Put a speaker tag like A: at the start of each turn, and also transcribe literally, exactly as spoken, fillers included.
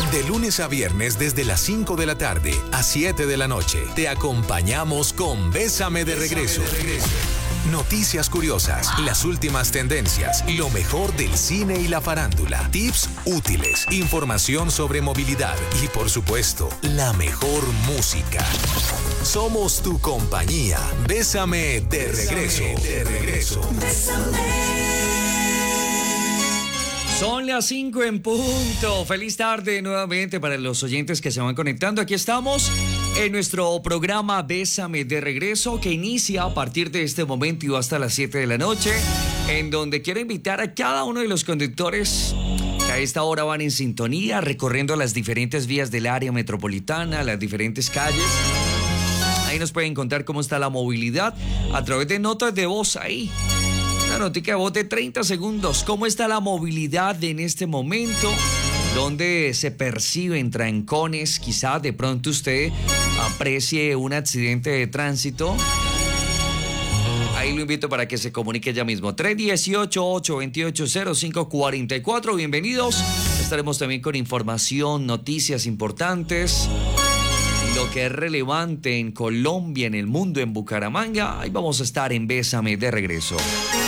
A: De lunes a viernes desde las cinco de la tarde a siete de la noche, te acompañamos con Bésame de Regreso. Noticias curiosas, las últimas tendencias, lo mejor del cine y la farándula, tips útiles, información sobre movilidad y, por supuesto, la mejor música. Somos tu compañía. Bésame de regreso. De regreso.
B: Son las cinco en punto. Feliz tarde nuevamente para los oyentes que se van conectando. Aquí estamos en nuestro programa Bésame de Regreso, que inicia a partir de este momento y va hasta las siete de la noche, en donde quiero invitar a cada uno de los conductores que a esta hora van en sintonía, recorriendo las diferentes vías del área metropolitana, las diferentes calles. Ahí nos pueden contar cómo está la movilidad a través de notas de voz ahí. Una notica de voz de treinta segundos. ¿Cómo está la movilidad en este momento? ¿Dónde se perciben trancones? Quizá de pronto usted aprecie un accidente de tránsito. Ahí lo invito para que se comunique ya mismo. tres uno ocho, ocho dos ocho, cero cinco cuatro cuatro. Bienvenidos. Estaremos también con información, noticias importantes, lo que es relevante en Colombia, en el mundo, en Bucaramanga. Ahí vamos a estar en Bésame de Regreso.